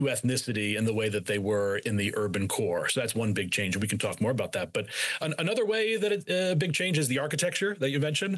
ethnicity in the way that they were in the urban core. So that's one big change. We can talk more about that. But another way that a big change is the architecture that you mentioned,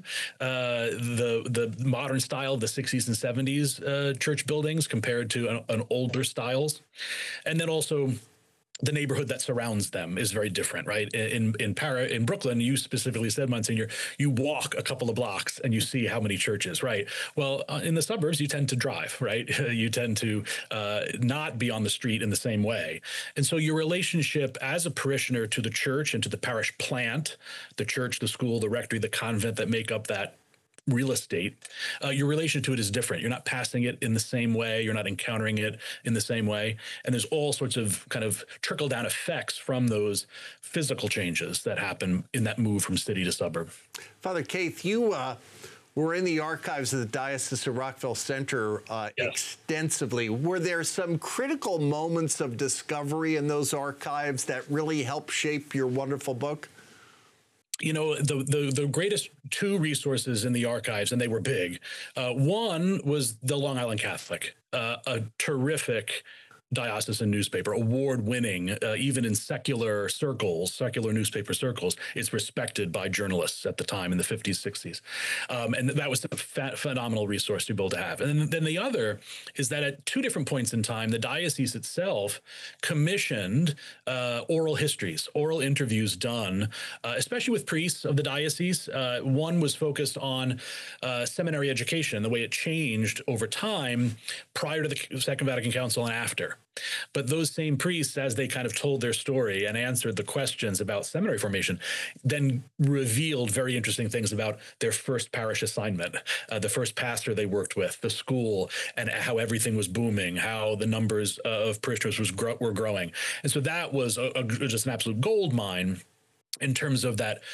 the modern style of the 60s and 70s church buildings compared to an older styles. And then also the neighborhood that surrounds them is very different, right? In Brooklyn, you specifically said, Monsignor, you walk a couple of blocks and you see how many churches, right? Well, in the suburbs, you tend to drive, right? You tend to not be on the street in the same way. And so your relationship as a parishioner to the church and to the parish plant, the church, the school, the rectory, the convent that make up that real estate, your relation to it is different. You're not passing it in the same way. You're not encountering it in the same way. And there's all sorts of kind of trickle down effects from those physical changes that happen in that move from city to suburb. Father Kaith, you were in the archives of the Diocese of Rockville Centre extensively. Were there some critical moments of discovery in those archives that really helped shape your wonderful book? You know, the greatest two resources in the archives, and they were big. One was the Long Island Catholic, a terrific diocesan newspaper, award-winning, even in secular circles, secular newspaper circles. It's respected by journalists at the time in the 50s, 60s. And that was a phenomenal resource to be able to have. And then the other is that at two different points in time, the diocese itself commissioned oral histories, oral interviews done, especially with priests of the diocese. One was focused on seminary education, the way it changed over time prior to the Second Vatican Council and after. But those same priests, as they kind of told their story and answered the questions about seminary formation, then revealed very interesting things about their first parish assignment, the first pastor they worked with, the school, and how everything was booming, how the numbers of parishioners were growing. And so that was just an absolute gold mine in terms of that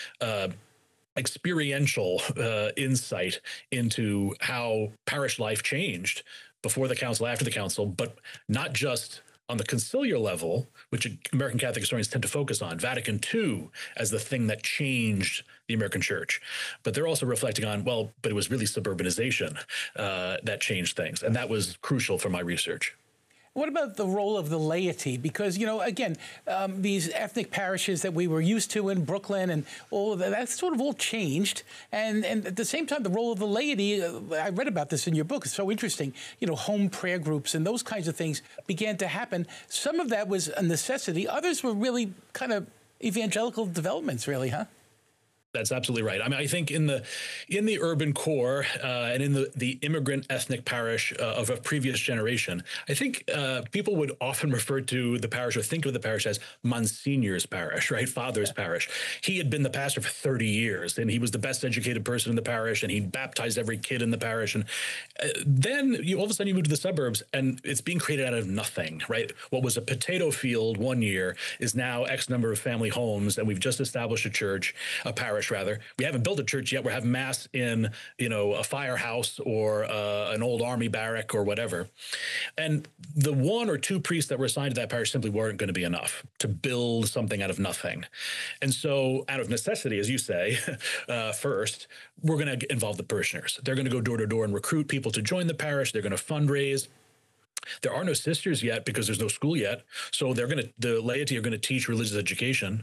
experiential insight into how parish life changed before the council, after the council, but not just on the conciliar level, which American Catholic historians tend to focus on, Vatican II as the thing that changed the American church. But they're also reflecting on, well, but it was really suburbanization that changed things. And that was crucial for my research. What about the role of the laity? Because, you know, again, these ethnic parishes that we were used to in Brooklyn and all of that, that's sort of all changed. And at the same time, the role of the laity, I read about this in your book, it's so interesting, you know, home prayer groups and those kinds of things began to happen. Some of that was a necessity. Others were really kind of evangelical developments, really, huh? That's absolutely right. I mean, I think in the urban core and in the immigrant ethnic parish of a previous generation, I think people would often refer to the parish or think of the parish as Monsignor's parish, right? Father's parish. He had been the pastor for 30 years, and he was the best educated person in the parish, and he baptized every kid in the parish. And then all of a sudden you move to the suburbs, and it's being created out of nothing, right? What was a potato field one year is now X number of family homes, and we've just established a church, a parish rather. We haven't built a church yet. We're having mass in, you know, a firehouse or an old army barrack or whatever. And the one or two priests that were assigned to that parish simply weren't going to be enough to build something out of nothing. And so out of necessity, as you say, first, we're going to involve the parishioners. They're going to go door to door and recruit people to join the parish. They're going to fundraise. There are no sisters yet because there's no school yet. So the laity are going to teach religious education.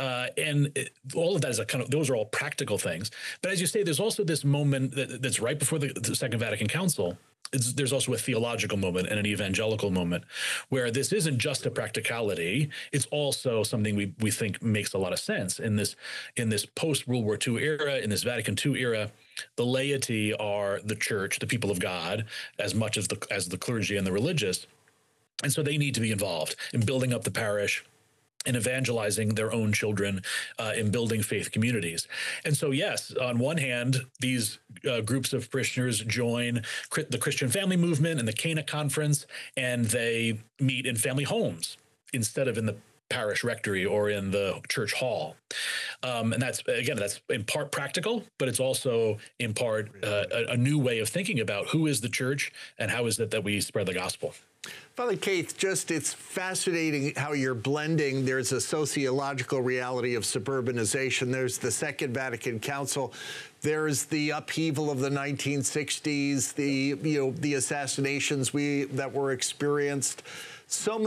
All of that is a kind of, those are all practical things. But as you say, there's also this moment that's right before the Second Vatican Council. There's also a theological moment and an evangelical moment where this isn't just a practicality. It's also something we think makes a lot of sense in this post-World War II era, in this Vatican II era. The laity are the church, the people of God, as much as the clergy and the religious. And so they need to be involved in building up the parish, in evangelizing their own children, in building faith communities. And so, yes, on one hand, these groups of parishioners join the Christian Family Movement and the Cana Conference, and they meet in family homes instead of in the parish rectory or in the church hall. And that's in part practical, but it's also in part a new way of thinking about who is the church and how is it that we spread the gospel. Father Kaith, it's fascinating how you're blending. There's a sociological reality of suburbanization. There's the Second Vatican Council. There's the upheaval of the 1960s, the assassinations that were experienced. so